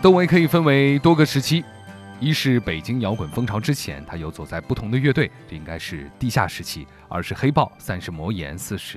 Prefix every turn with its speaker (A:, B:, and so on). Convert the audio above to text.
A: 窦唯可以分为多个时期，一是北京摇滚风潮之前，他游走在不同的乐队，这应该是地下时期；二是黑豹，三是魔岩，四是